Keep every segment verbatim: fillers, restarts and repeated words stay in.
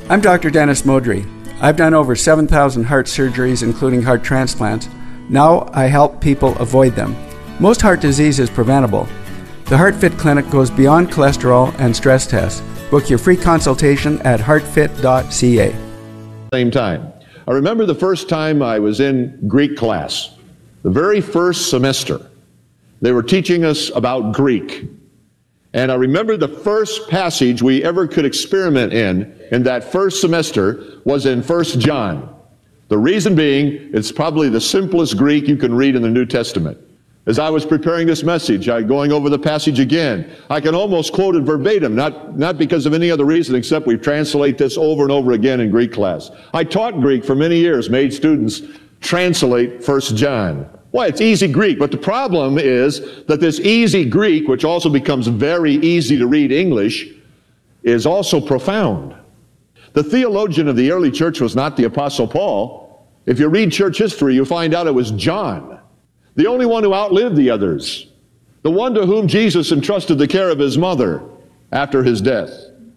I'm Doctor Dennis Modry. I've done over seven thousand heart surgeries, including heart transplants. Now I help people avoid them. Most heart disease is preventable. The HeartFit Clinic goes beyond cholesterol and stress tests. Book your free consultation at heart fit dot c a. Same time. I remember the first time I was in Greek class, the very first semester. They were teaching us about Greek. And I remember the first passage we ever could experiment in, in that first semester, was in First John. The reason being, it's probably the simplest Greek you can read in the New Testament. As I was preparing this message, I going over the passage again, I can almost quote it verbatim, not, not because of any other reason except we translate this over and over again in Greek class. I taught Greek for many years, made students translate First John. Why, it's easy Greek, but the problem is that this easy Greek, which also becomes very easy to read English, is also profound. The theologian of the early church was not the Apostle Paul. If you read church history, you'll find out it was John, the only one who outlived the others, the one to whom Jesus entrusted the care of his mother after his death.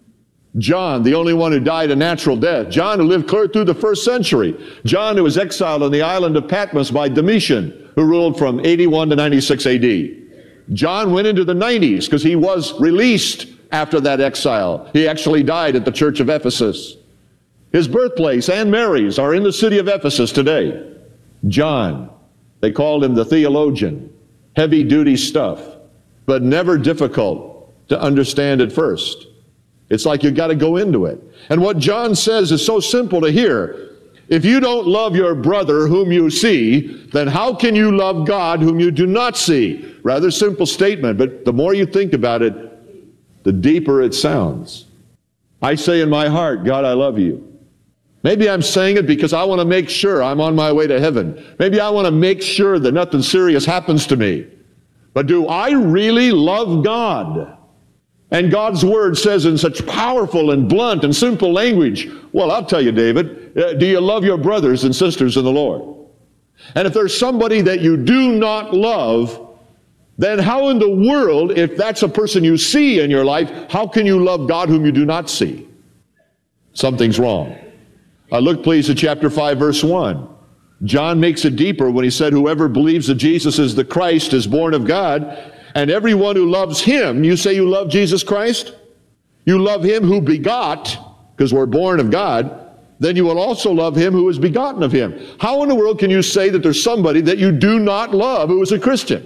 John, the only one who died a natural death. John, who lived clear through the first century. John, who was exiled on the island of Patmos by Domitian, who ruled from eighty-one to ninety-six A D. John went into the nineties because he was released after that exile. He actually died at the church of Ephesus. His birthplace and Mary's are in the city of Ephesus today. John, they called him the theologian. Heavy-duty stuff, but never difficult to understand at first. It's like you've got to go into it. And what John says is so simple to hear. If you don't love your brother whom you see, then how can you love God whom you do not see? Rather simple statement, but the more you think about it, the deeper it sounds. I say in my heart, God, I love you. Maybe I'm saying it because I want to make sure I'm on my way to heaven. Maybe I want to make sure that nothing serious happens to me. But do I really love God? And God's Word says in such powerful and blunt and simple language, well, I'll tell you, David, uh, do you love your brothers and sisters in the Lord? And if there's somebody that you do not love, then how in the world, if that's a person you see in your life, how can you love God whom you do not see? Something's wrong. Uh, look, please, at chapter five, verse one. John makes it deeper when he said, whoever believes that Jesus is the Christ is born of God. And everyone who loves him, you say you love Jesus Christ? You love him who begot, because we're born of God, then you will also love him who is begotten of him. How in the world can you say that there's somebody that you do not love who is a Christian?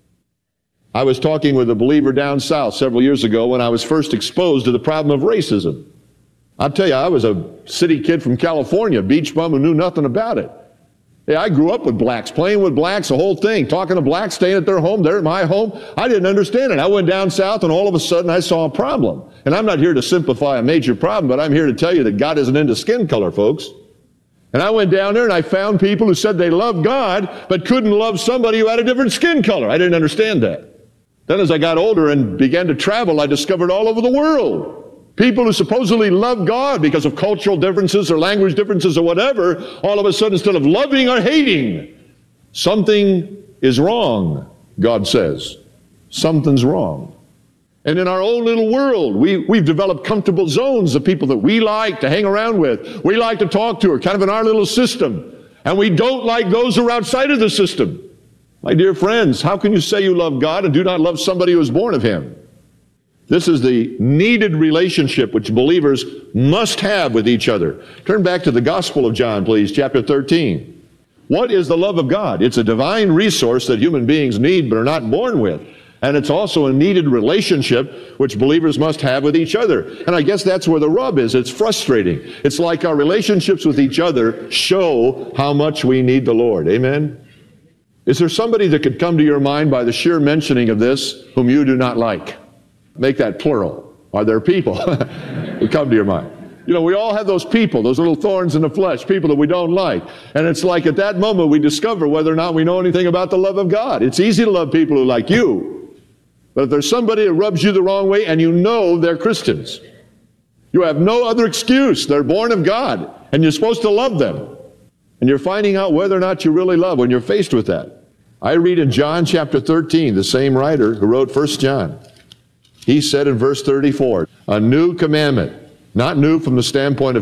I was talking with a believer down south several years ago when I was first exposed to the problem of racism. I'll tell you, I was a city kid from California, beach bum who knew nothing about it. Yeah, I grew up with blacks, playing with blacks, the whole thing, talking to blacks, staying at their home, they're at my home. I didn't understand it. I went down south and all of a sudden I saw a problem. And I'm not here to simplify a major problem, but I'm here to tell you that God isn't into skin color, folks. And I went down there and I found people who said they loved God, but couldn't love somebody who had a different skin color. I didn't understand that. Then as I got older and began to travel, I discovered all over the world people who supposedly love God because of cultural differences or language differences or whatever, all of a sudden, instead of loving or hating, something is wrong, God says. Something's wrong. And in our own little world, we, we've developed comfortable zones of people that we like to hang around with, we like to talk to, are kind of in our little system. And we don't like those who are outside of the system. My dear friends, how can you say you love God and do not love somebody who is born of him? This is the needed relationship which believers must have with each other. Turn back to the Gospel of John, please, chapter thirteen. What is the love of God? It's a divine resource that human beings need but are not born with. And it's also a needed relationship which believers must have with each other. And I guess that's where the rub is. It's frustrating. It's like our relationships with each other show how much we need the Lord. Amen? Is there somebody that could come to your mind by the sheer mentioning of this whom you do not like? Make that plural. Are there people who come to your mind? You know, we all have those people, those little thorns in the flesh, people that we don't like. And it's like at that moment we discover whether or not we know anything about the love of God. It's easy to love people who like you. But if there's somebody that rubs you the wrong way and you know they're Christians, you have no other excuse. They're born of God and you're supposed to love them. And you're finding out whether or not you really love when you're faced with that. I read in John chapter thirteen, the same writer who wrote First John. He said in verse thirty-four, a new commandment, not new from the standpoint of